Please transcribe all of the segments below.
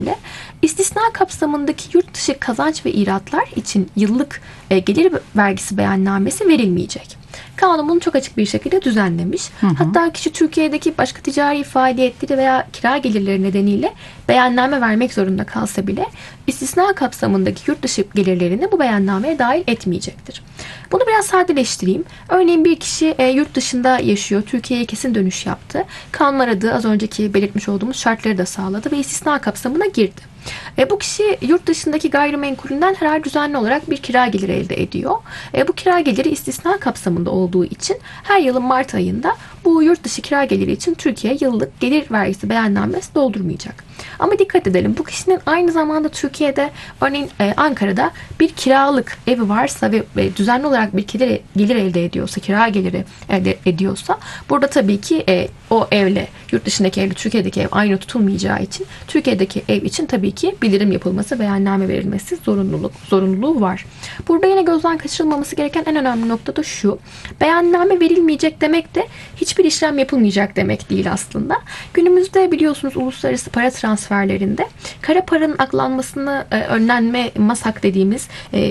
İstisna kapsamındaki yurt dışı kazanç ve iratlar için yıllık gelir vergisi beyannamesi verilmeyecek. Kanun bunu çok açık bir şekilde düzenlemiş. Hatta kişi Türkiye'deki başka ticari faaliyetleri veya kira gelirleri nedeniyle beyanname vermek zorunda kalsa bile istisna kapsamındaki yurt dışı gelirlerini bu beyannameye dahil etmeyecektir. Bunu biraz sadeleştireyim. Örneğin bir kişi yurt dışında yaşıyor, Türkiye'ye kesin dönüş yaptı. Kanun aradığı az önceki belirtmiş olduğumuz şartları da sağladı ve istisna kapsamına girdi. Bu kişi yurt dışındaki gayrimenkulünden her ay düzenli olarak bir kira geliri elde ediyor. Bu kira geliri istisna kapsamında olduğu için her yılın Mart ayında bu yurt dışı kira geliri için Türkiye yıllık gelir vergisi beyannamesi doldurmayacak. Ama dikkat edelim, bu kişinin aynı zamanda Türkiye'de, örneğin Ankara'da bir kiralık evi varsa ve düzenli olarak bir gelir elde ediyorsa, kira geliri elde ediyorsa, burada tabii ki o evle yurt dışındaki evle Türkiye'deki ev aynı tutulmayacağı için Türkiye'deki ev için tabii ki bildirim yapılması, beyanname verilmesi zorunluluğu var. Burada yine gözden kaçırılmaması gereken en önemli nokta da şu: beyanname verilmeyecek demek de hiçbir işlem yapılmayacak demek değil aslında. Günümüzde biliyorsunuz uluslararası para transferlerinde kara paranın aklanmasını önlenme MASAK dediğimiz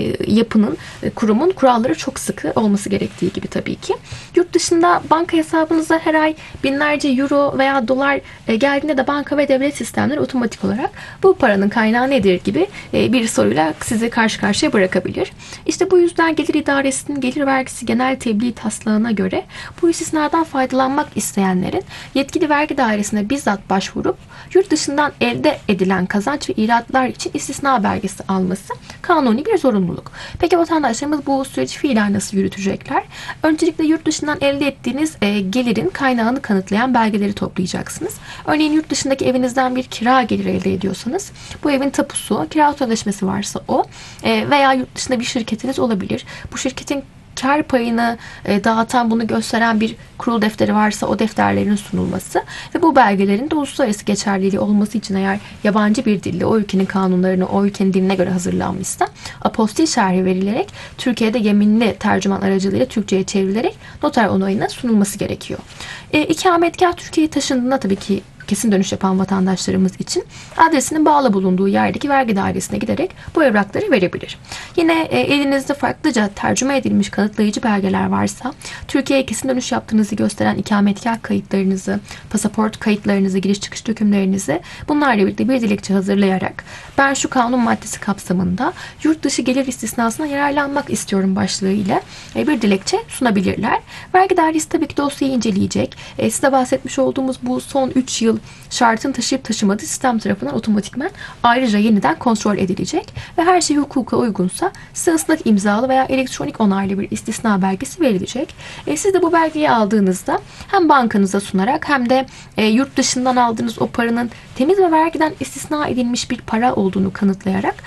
kurumun kuralları çok sıkı olması gerektiği gibi tabii ki. Yurt dışında banka hesabınıza her ay binlerce euro veya dolar geldiğinde de banka ve devlet sistemleri otomatik olarak bu paranın kaynağı nedir gibi bir soruyla sizi karşı karşıya bırakabilir. İşte bu yüzden Gelir İdaresi'nin gelir vergisi genel tebliğ taslağına göre bu istisnadan faydalanmak isteyenlerin yetkili vergi dairesine bizzat başvurup yurt dışından elde edilen kazanç ve iratlar için istisna belgesi alması kanuni bir zorunluluk. Peki vatandaşlarımız bu süreci fiilen nasıl yürütecekler? Öncelikle yurt dışından elde ettiğiniz gelirin kaynağını kanıtlayan belgeleri toplayacaksınız. Örneğin yurt dışındaki evinizden bir kira geliri elde ediyorsanız bu evin tapusu, kira sözleşmesi varsa o veya yurt dışında bir şirketiniz olabilir. Bu şirketin kar payını dağıtan, bunu gösteren bir kurul defteri varsa o defterlerin sunulması ve bu belgelerin de uluslararası geçerliliği olması için eğer yabancı bir dille o ülkenin kanunlarını o ülkenin diline göre hazırlanmışsa apostil şerhi verilerek Türkiye'de yeminli tercüman aracılığıyla Türkçe'ye çevrilerek noter onayına sunulması gerekiyor. İkametgah Türkiye'ye taşındığında tabii ki kesin dönüş yapan vatandaşlarımız için adresinin bağlı bulunduğu yerdeki vergi dairesine giderek bu evrakları verebilir. Yine elinizde farklıca tercüme edilmiş kanıtlayıcı belgeler varsa, Türkiye'ye kesin dönüş yaptığınızı gösteren ikametgah kayıtlarınızı, pasaport kayıtlarınızı, giriş çıkış dökümlerinizi bunlarla birlikte bir dilekçe hazırlayarak ben şu kanun maddesi kapsamında yurt dışı gelir istisnasına yararlanmak istiyorum başlığı ile bir dilekçe sunabilirler. Vergi dairesi tabii ki dosyayı inceleyecek. Size bahsetmiş olduğumuz bu son 3 yıl şartın taşıyıp taşımadığı sistem tarafından otomatikman ayrıca yeniden kontrol edilecek ve her şey hukuka uygunsa size ıslak imzalı veya elektronik onaylı bir istisna belgesi verilecek. Siz de bu belgeyi aldığınızda hem bankanıza sunarak hem de yurt dışından aldığınız o paranın temiz ve vergiden istisna edilmiş bir para olduğunu kanıtlayarak